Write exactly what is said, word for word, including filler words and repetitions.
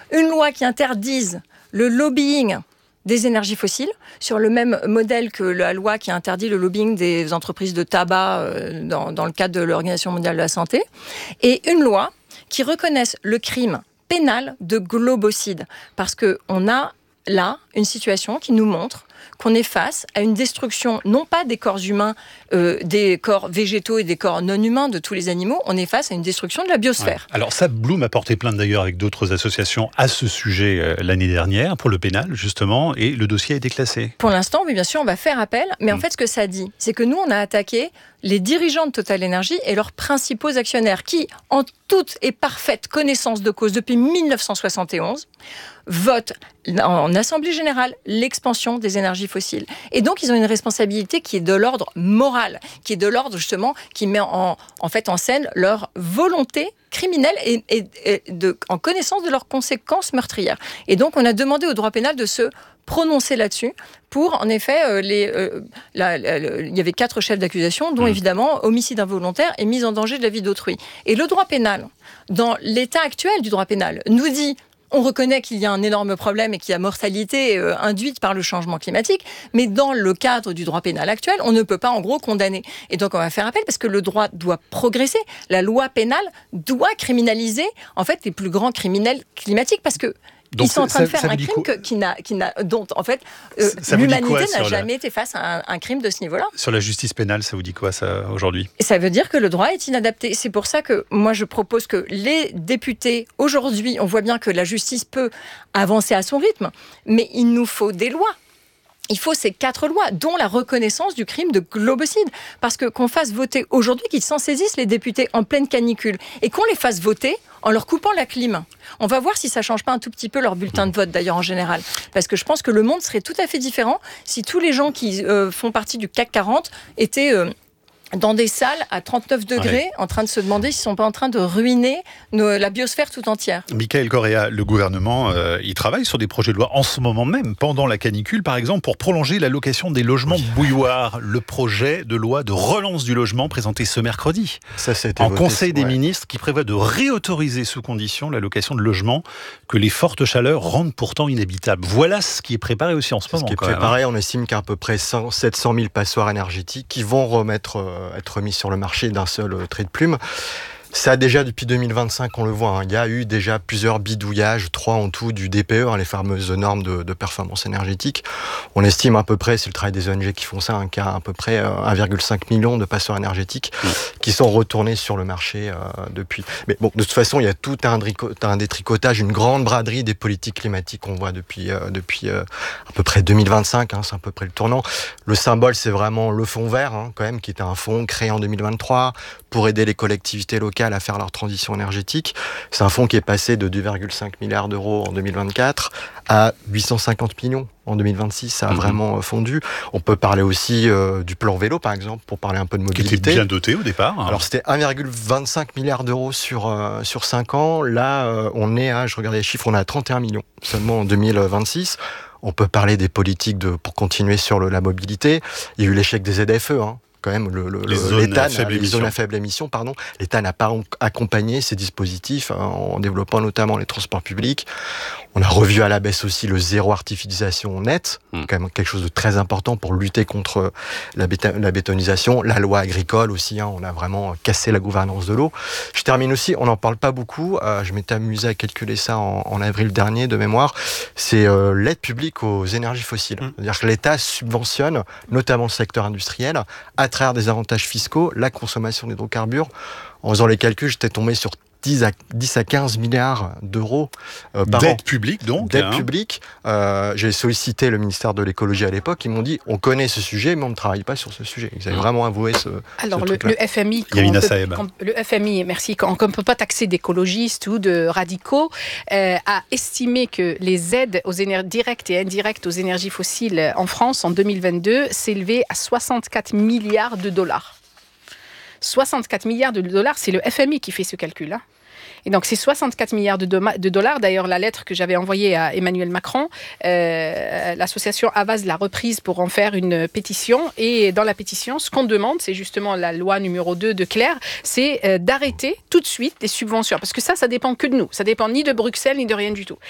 Une loi qui interdise le lobbying des énergies fossiles, sur le même modèle que la loi qui interdit le lobbying des entreprises de tabac euh, dans, dans le cadre de l'Organisation mondiale de la santé, et une loi qui reconnaisse le crime pénal de globocide. Parce qu'on a là une situation qui nous montre qu'on est face à une destruction, non pas des corps humains, euh, des corps végétaux et des corps non humains de tous les animaux, on est face à une destruction de la biosphère. Ouais. Alors ça, Bloom a porté plainte d'ailleurs avec d'autres associations à ce sujet euh, l'année dernière, pour le pénal justement, et le dossier a été classé. Pour l'instant, oui, bien sûr, on va faire appel, mais mmh. en fait, ce que ça dit, c'est que nous, on a attaqué les dirigeants de Total Energy et leurs principaux actionnaires, qui, en toute et parfaite connaissance de cause depuis mille neuf cent soixante et onze, votent en Assemblée générale l'expansion des énergies fossiles. Et donc, ils ont une responsabilité qui est de l'ordre moral, qui est de l'ordre, justement, qui met en, en fait en scène leur volonté criminelle et, et, et de, en connaissance de leurs conséquences meurtrières. Et donc, on a demandé au droit pénal de se prononcer là-dessus pour, en effet, euh, les, euh, la, la, la, il y avait quatre chefs d'accusation, dont mmh. évidemment homicide involontaire et mise en danger de la vie d'autrui. Et le droit pénal, dans l'état actuel du droit pénal, nous dit: on reconnaît qu'il y a un énorme problème et qu'il y a mortalité euh, induite par le changement climatique, mais dans le cadre du droit pénal actuel, on ne peut pas en gros condamner. Et donc on va faire appel parce que le droit doit progresser. La loi pénale doit criminaliser en fait les plus grands criminels climatiques, parce que donc, ils sont en train ça, de faire un crime que, qui n'a, qui n'a, dont en fait euh, l'humanité n'a jamais la... été face à un, un crime de ce niveau-là. Sur la justice pénale, ça vous dit quoi ça aujourd'hui ? Et ça veut dire que le droit est inadapté. C'est pour ça que moi je propose que les députés aujourd'hui, on voit bien que la justice peut avancer à son rythme, mais il nous faut des lois. Il faut ces quatre lois, dont la reconnaissance du crime de globocide. Parce que qu'on fasse voter aujourd'hui, qu'ils s'en saisissent les députés en pleine canicule, et qu'on les fasse voter en leur coupant la clim. On va voir si ça ne change pas un tout petit peu leur bulletin de vote, d'ailleurs, en général. Parce que je pense que le monde serait tout à fait différent si tous les gens qui euh, font partie du C A C quarante étaient... Euh, dans des salles à trente-neuf degrés, ouais. en train de se demander s'ils ne sont pas en train de ruiner nos, la biosphère tout entière. Mickaël Correa, le gouvernement, euh, il travaille sur des projets de loi en ce moment même, pendant la canicule par exemple, pour prolonger la location des logements oui. bouilloires. Le projet de loi de relance du logement présenté ce mercredi Ça, en voté, Conseil des ouais. ministres, qui prévoit de réautoriser sous condition la location de logements que les fortes chaleurs rendent pourtant inhabitables. Voilà ce qui est préparé aussi en ce C'est moment. Ce qui est quand préparé, même. On estime qu'il y a à peu près sept cent mille passoires énergétiques qui vont remettre... Euh, être mis sur le marché d'un seul euh, trait de plume. Ça, déjà, depuis deux mille vingt-cinq, on le voit, hein, il y a eu déjà plusieurs bidouillages, trois en tout, du D P E, hein, les fameuses normes de, de performance énergétique. On estime à peu près, c'est le travail des O N G qui font ça, un cas à peu près euh, un virgule cinq million de passoires énergétiques mmh. qui sont retournés sur le marché euh, depuis. Mais bon, de toute façon, il y a tout un, drico- un détricotage, une grande braderie des politiques climatiques qu'on voit depuis, euh, depuis euh, à peu près deux mille vingt-cinq, hein, c'est à peu près le tournant. Le symbole, c'est vraiment le fonds vert, hein, quand même, qui est un fonds créé en deux mille vingt-trois pour aider les collectivités locales à faire leur transition énergétique. C'est un fonds qui est passé de deux virgule cinq milliards d'euros en deux mille vingt-quatre à huit cent cinquante millions en deux mille vingt-six. Ça a mmh. vraiment fondu. On peut parler aussi euh, du plan vélo, par exemple, pour parler un peu de mobilité. Qui était bien doté au départ. Hein. Alors, c'était un virgule vingt-cinq milliards d'euros sur, euh, sur cinq ans. Là, euh, on est à, je regardais les chiffres, on est à trente et un millions seulement en deux mille vingt-six. On peut parler des politiques de, pour continuer sur le, la mobilité. Il y a eu l'échec des Z F E, hein. Quand même, le, le, les, zones l'État, à faible les émission. zones à faible émission, pardon, l'État n'a pas accompagné ces dispositifs en développant notamment les transports publics. On a revu à la baisse aussi le zéro artificialisation nette, mmh. quand même quelque chose de très important pour lutter contre la, béta- la bétonisation. La loi agricole aussi, hein, on a vraiment cassé la gouvernance de l'eau. Je termine aussi, on n'en parle pas beaucoup, euh, je m'étais amusé à calculer ça en, en avril dernier de mémoire, c'est euh, l'aide publique aux énergies fossiles. Mmh. C'est-à-dire que l'État subventionne, notamment le secteur industriel, à travers des avantages fiscaux, la consommation d'hydrocarbures. En faisant les calculs, j'étais tombé sur dix à quinze milliards d'euros euh, par D'aide an. publique, donc. D'aide hein. publique. Euh, j'ai sollicité le ministère de l'écologie à l'époque. Ils m'ont dit, on connaît ce sujet, mais on ne travaille pas sur ce sujet. Ils avaient vraiment avoué ce Alors, ce le, le F M I, quand Yamina on peut, Saeb. quand, le F M I, merci, quand on ne peut pas taxer d'écologistes ou de radicaux, euh, a estimé que les aides aux éner- directes et indirectes aux énergies fossiles en France en deux mille vingt-deux s'élevaient à soixante-quatre milliards de dollars. soixante-quatre milliards de dollars, c'est le F M I qui fait ce calcul. Hein. Et donc, ces soixante-quatre milliards de, do- de dollars, d'ailleurs, la lettre que j'avais envoyée à Emmanuel Macron, euh, l'association Havas l'a reprise pour en faire une pétition. Et dans la pétition, ce qu'on demande, c'est justement la loi numéro deux de Claire, c'est euh, d'arrêter tout de suite les subventions. Parce que ça, ça dépend que de nous. Ça dépend ni de Bruxelles, ni de rien du tout.